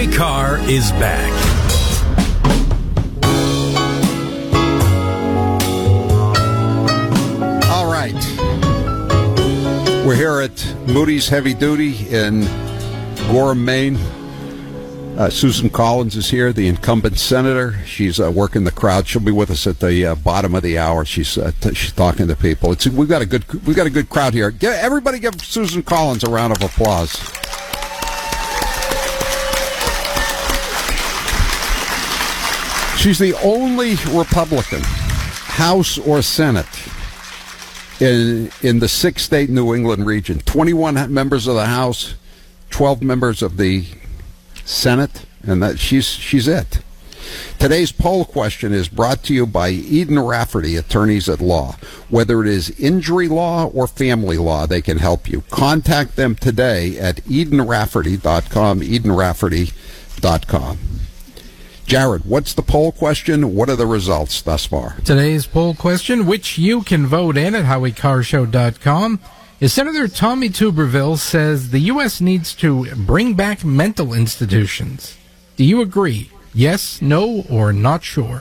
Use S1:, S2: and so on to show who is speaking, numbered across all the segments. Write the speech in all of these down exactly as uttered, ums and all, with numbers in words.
S1: Howie Carr is back.
S2: All right. We're here at Moody's Heavy Duty in Gorham, Maine. Uh, Susan Collins is here, the incumbent senator. She's uh, working the crowd. She'll be with us at the uh, bottom of the hour. She's uh, t- she's talking to people. It's we've got a good we've got a good crowd here. Give, everybody, give Susan Collins a round of applause. She's the only Republican, House or Senate, in in the six-state New England region. twenty-one members of the House, twelve members of the Senate, and that she's she's it. Today's poll question is brought to you by Eden Rafferty, attorneys at law. Whether it is injury law or family law, they can help you. Contact them today at eden rafferty dot com, eden rafferty dot com. Jared, what's the poll question? What are the results thus far?
S3: Today's poll question, which you can vote in at howie carr show dot com, is Senator Tommy Tuberville says the U S needs to bring back mental institutions. Do you agree? Yes, no, or not sure?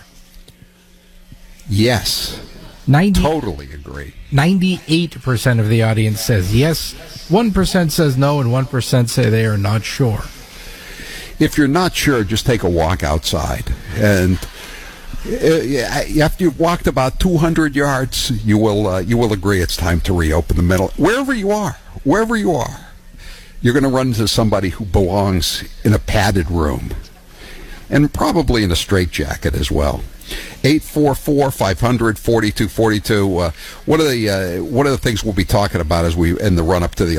S2: Yes.
S3: ninety
S2: Totally agree.
S3: ninety-eight percent of the audience says yes, one percent says no, and one percent say they are not sure.
S2: If you're not sure, just take a walk outside. And after you've walked about two hundred yards, you will uh, you will agree it's time to reopen the middle. Wherever you are, wherever you are, you're going to run into somebody who belongs in a padded room, and probably in a straitjacket as well. eight four four, five hundred, forty-two forty-two. Uh, what are the uh, what are the things we'll be talking about as we in the run up to the